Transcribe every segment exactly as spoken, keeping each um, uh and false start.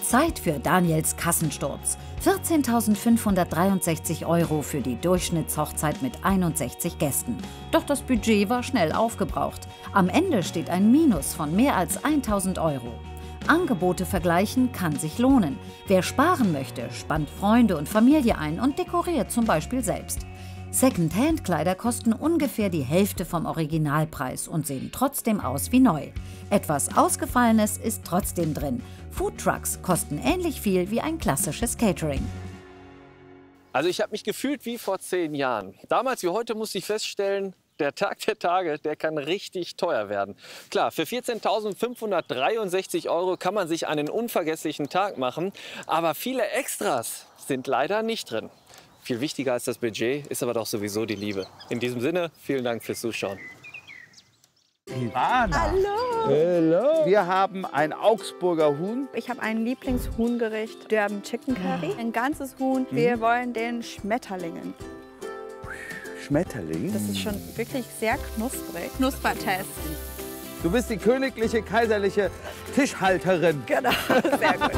Zeit für Daniels Kassensturz. vierzehntausendfünfhundertdreiundsechzig Euro für die Durchschnittshochzeit mit einundsechzig Gästen. Doch das Budget war schnell aufgebraucht. Am Ende steht ein Minus von mehr als tausend Euro. Angebote vergleichen kann sich lohnen. Wer sparen möchte, spannt Freunde und Familie ein und dekoriert zum Beispiel selbst. Second-Hand-Kleider kosten ungefähr die Hälfte vom Originalpreis und sehen trotzdem aus wie neu. Etwas Ausgefallenes ist trotzdem drin. Foodtrucks kosten ähnlich viel wie ein klassisches Catering. Also ich habe mich gefühlt wie vor zehn Jahren. Damals wie heute musste ich feststellen, der Tag der Tage, der kann richtig teuer werden. Klar, für vierzehntausendfünfhundertdreiundsechzig Euro kann man sich einen unvergesslichen Tag machen, aber viele Extras sind leider nicht drin. Viel wichtiger als das Budget ist aber doch sowieso die Liebe. In diesem Sinne, vielen Dank fürs Zuschauen. Ivana. Hallo. Hallo. Wir haben ein Augsburger Huhn. Ich habe ein Lieblingshuhngericht, Durban Chicken Curry. Ein ganzes Huhn. Wir mhm. wollen den Schmetterlingen. Schmetterling? Das ist schon wirklich sehr knusprig. Knuspertest. Du bist die königliche, kaiserliche Tischhalterin. Genau, sehr gut.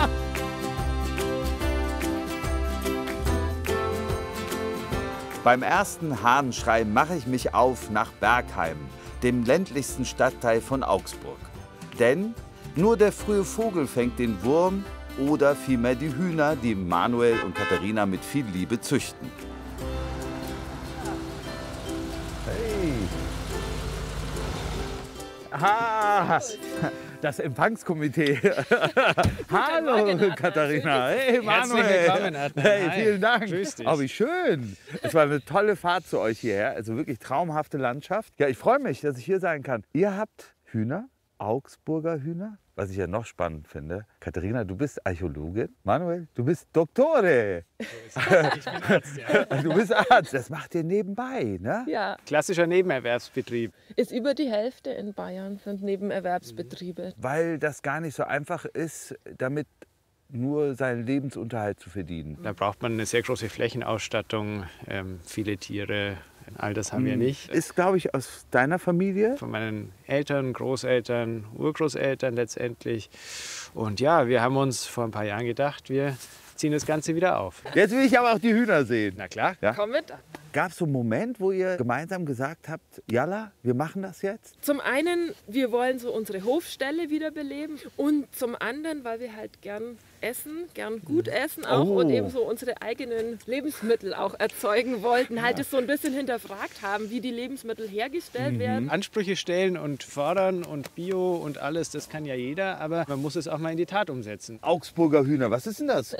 Beim ersten Hahnenschrei mache ich mich auf nach Bergheim, dem ländlichsten Stadtteil von Augsburg. Denn nur der frühe Vogel fängt den Wurm oder vielmehr die Hühner, die Manuel und Katharina mit viel Liebe züchten. Hey! Ah, das Empfangskomitee. Hallo, Morgen, Katharina. Hey, Manuel. Herzlich willkommen, Adnan. Hey, Hi. vielen Dank. Grüß dich. Oh, wie schön. Es war eine tolle Fahrt zu euch hierher. Also wirklich traumhafte Landschaft. Ja, ich freue mich, dass ich hier sein kann. Ihr habt Hühner, Augsburger Hühner. Was ich ja noch spannend finde, Katharina, du bist Archäologin. Manuel, du bist Doktore. Ich bin Arzt, ja. Du bist Arzt. Das macht ihr nebenbei, ne? Ja, Klassischer Nebenerwerbsbetrieb. ist über die Hälfte in Bayern sind Nebenerwerbsbetriebe. Weil das gar nicht so einfach ist, damit nur seinen Lebensunterhalt zu verdienen. Da braucht man eine sehr große Flächenausstattung, ähm, viele Tiere. All das haben wir nicht. Ist, glaube ich, aus deiner Familie? Von meinen Eltern, Großeltern, Urgroßeltern letztendlich. Und ja, wir haben uns vor ein paar Jahren gedacht, wir ziehen das Ganze wieder auf. Jetzt will ich aber auch die Hühner sehen. Na klar. Ja? Komm mit. Gab es so einen Moment, wo ihr gemeinsam gesagt habt, Jalla, wir machen das jetzt? Zum einen, wir wollen so unsere Hofställe wiederbeleben und zum anderen, weil wir halt gern essen, gern gut essen auch Oh. und eben so unsere eigenen Lebensmittel auch erzeugen wollten, halt es so ein bisschen hinterfragt haben, wie die Lebensmittel hergestellt werden. Ansprüche stellen und fordern und Bio und alles, das kann ja jeder, aber man muss es auch mal in die Tat umsetzen. Augsburger Hühner, was ist denn das?